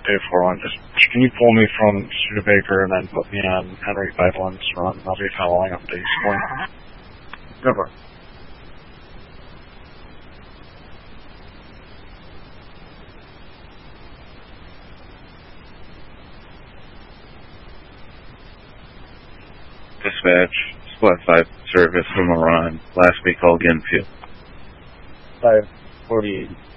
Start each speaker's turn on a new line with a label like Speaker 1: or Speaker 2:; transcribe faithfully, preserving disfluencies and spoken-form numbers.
Speaker 1: Dave four one, just can you pull me from Studebaker and then put me on Henry Pipelands run? I'll be following up the East Point. Never.
Speaker 2: Dispatch, Splat five service from Iran. Last week, all Genfield.
Speaker 1: five forty-eight.